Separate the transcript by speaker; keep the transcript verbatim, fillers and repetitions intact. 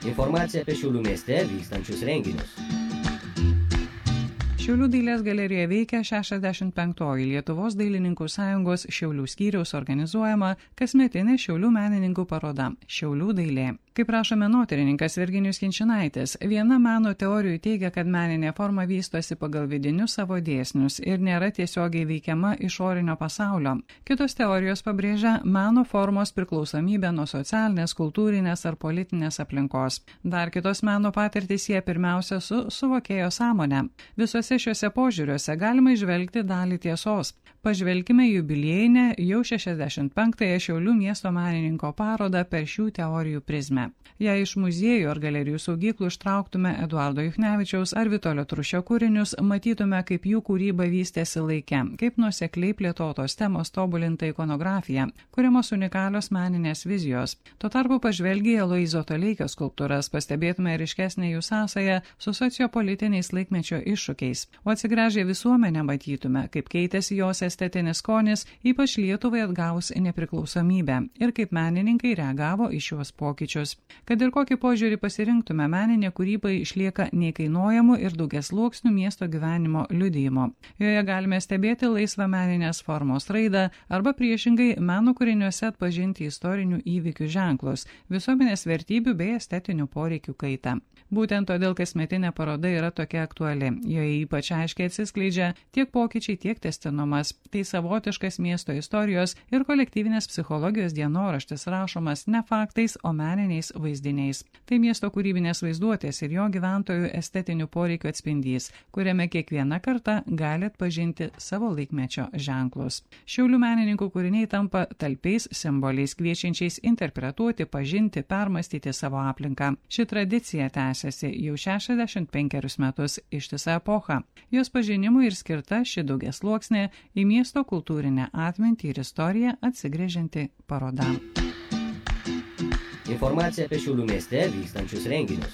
Speaker 1: Informacija apie Šiaulių mieste vykstančius renginius.
Speaker 2: Šiaulių dailės galerijoje veikia šešiasdešimt penktoji Lietuvos dailininkų sąjungos Šiaulių skyriaus organizuojama kasmetinė Šiaulių menininkų paroda Šiaulių dailė. Kaip rašo menotyrininkas Virginijus Kinčinaitis, viena meno teorijų teigia, kad meninė forma vystosi pagal vidinius savo dėsnius ir nėra tiesiogiai veikiama išorinio pasaulio. Kitos teorijos pabrėžia meno formos priklausomybę nuo socialinės, kultūrinės ar politinės aplinkos. Dar kitos meno patirtys jie pirmiausia su suvokėjo sąmonė. Visose šiuose požiūriuose galima įžvelgti dalį tiesos. Pažvelkime jubiliejinę jau šešiasdešimt penktąją Šiaulių miesto menininko parodą per šių teorijų prizmę. Jei iš muziejų ar galerijų saugyklų ištrauktume Eduardo Juchnevičiaus ar Vitolio Trušio kūrinius, matytume, kaip jų kūryba vystėsi laike, kaip nuosekliai plėtotos temos tobulinta ikonografija, kuriamos unikalios meninės vizijos. Tuo tarpu pažvelgiai Aloyzo Toleikio skulptūras, pastebėtume ryškesnę jų sąsają su sociopolitiniais laikmečio iššūkiais, o atsigręžę visuomenę matytume, kaip keitėsi jos estetinis skonis, ypač Lietuvai atgavus nepriklausomybę ir kaip menininkai reagavo į šiuos pokyčius. Kad ir kokį požiūrį pasirinktume, meninė kūryba išlieka neįkainojamų ir daugiasluoksnių miesto gyvenimo liudijimo. Joje galime stebėti laisvą meninės formos raidą arba priešingai meno kūriniuose atpažinti istorinių įvykių ženklus, visuomenės vertybių bei estetinių poreikių kaitą. Būtent todėl kasmetinė paroda yra tokia aktuali. Joje ypač aiškiai atsiskleidžia tiek pokyčiai, tiek tęstinumas. Tai savotiškas miesto istorijos ir kolektyvinės psichologijos dienoraštis rašomas ne faktais, o meniniais vaizdiniais. Tai miesto kūrybinės vaizduotės ir jo gyventojų estetinių poreikių atspindys, kuriame kiekviena karta gali atpažinti savo laikmečio ženklus. Šiaulių menininkų kūriniai tampa talpiais simboliais, kviečiančiais interpretuoti, pažinti, permastyti savo aplinką. Ši tradicija tęsiasi jau šešiasdešimt penkerius metus, ištisą epochą. Jos pažinimui ir skirta ši daugiasluoksnė į miesto kultūrinę atmintį ir istoriją atsigręžianti paroda.
Speaker 1: Informacija apie Šiaulių mieste vykstančius renginius.